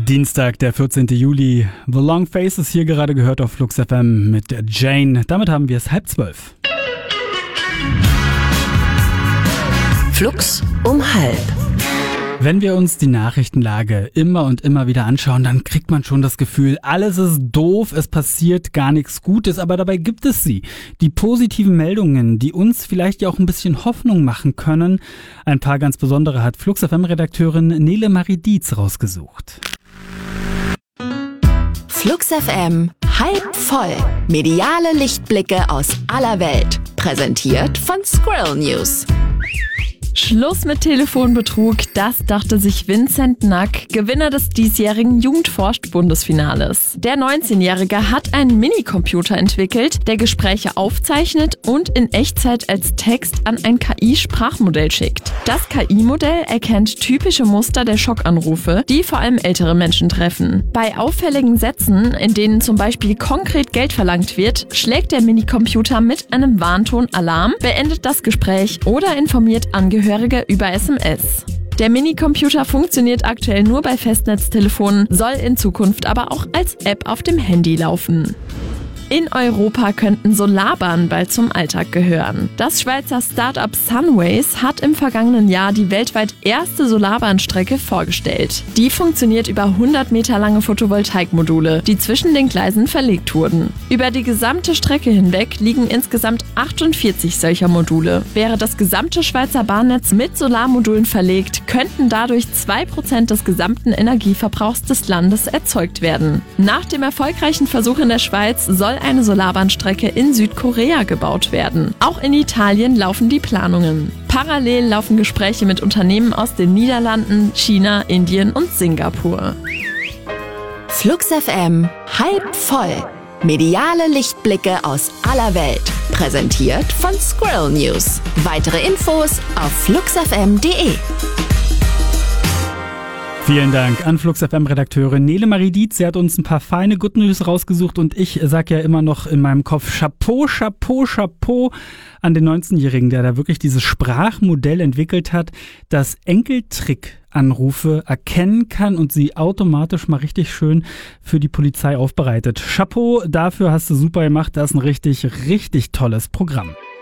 Dienstag, der 14. Juli. The Long Faces hier gerade gehört auf Flux FM mit Jane. Damit haben wir es 11:30. Flux um 11:30. Wenn wir uns die Nachrichtenlage immer und immer wieder anschauen, dann kriegt man schon das Gefühl, alles ist doof, es passiert gar nichts Gutes, aber dabei gibt es sie. Die positiven Meldungen, die uns vielleicht ja auch ein bisschen Hoffnung machen können. Ein paar ganz besondere hat Flux FM-Redakteurin Nele Marie Dietz rausgesucht. Flux FM halb voll. Mediale Lichtblicke aus aller Welt. Präsentiert von Squirrel News. Schluss mit Telefonbetrug, das dachte sich Vincent Nack, Gewinner des diesjährigen Jugendforscht-Bundesfinales. Der 19-Jährige hat einen Minicomputer entwickelt, der Gespräche aufzeichnet und in Echtzeit als Text an ein KI-Sprachmodell schickt. Das KI-Modell erkennt typische Muster der Schockanrufe, die vor allem ältere Menschen treffen. Bei auffälligen Sätzen, in denen zum Beispiel konkret Geld verlangt wird, schlägt der Minicomputer mit einem Warnton Alarm, beendet das Gespräch oder informiert Angehörige über SMS. Der Minicomputer funktioniert aktuell nur bei Festnetztelefonen, soll in Zukunft aber auch als App auf dem Handy laufen. In Europa könnten Solarbahnen bald zum Alltag gehören. Das Schweizer Start-up Sunways hat im vergangenen Jahr die weltweit erste Solarbahnstrecke vorgestellt. Die funktioniert über 100 Meter lange Photovoltaikmodule, die zwischen den Gleisen verlegt wurden. Über die gesamte Strecke hinweg liegen insgesamt 48 solcher Module. Wäre das gesamte Schweizer Bahnnetz mit Solarmodulen verlegt, könnten dadurch 2% des gesamten Energieverbrauchs des Landes erzeugt werden. Nach dem erfolgreichen Versuch in der Schweiz soll eine Solarbahnstrecke in Südkorea gebaut werden. Auch in Italien laufen die Planungen. Parallel laufen Gespräche mit Unternehmen aus den Niederlanden, China, Indien und Singapur. Flux FM halb voll. Mediale Lichtblicke aus aller Welt. Präsentiert von Squirrel News. Weitere Infos auf fluxfm.de. Vielen Dank an Flux FM-Redakteurin Nele Marie Dietz. Sie hat uns ein paar feine Good News rausgesucht und ich sag ja immer noch in meinem Kopf Chapeau, Chapeau, Chapeau an den 19-Jährigen, der da wirklich dieses Sprachmodell entwickelt hat, das Enkeltrick-Anrufe erkennen kann und sie automatisch mal richtig schön für die Polizei aufbereitet. Chapeau, dafür hast du super gemacht. Das ist ein richtig, richtig tolles Programm.